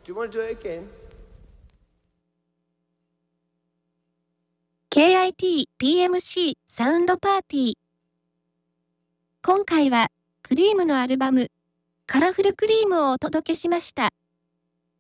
Do you want to do it again? KIT PMC サウンドパーティー。今回はクリームのアルバムカラフルクリームをお届けしました。